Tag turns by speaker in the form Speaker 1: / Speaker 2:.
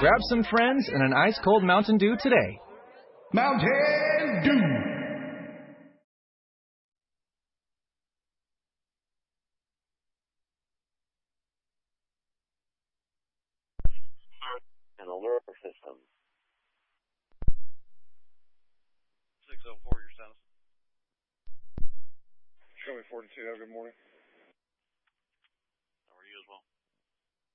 Speaker 1: grab some friends and an ice-cold Mountain Dew today.
Speaker 2: Mountain Dew!
Speaker 3: An alert system.
Speaker 4: 604, your status.
Speaker 5: Show me 42, have a good morning.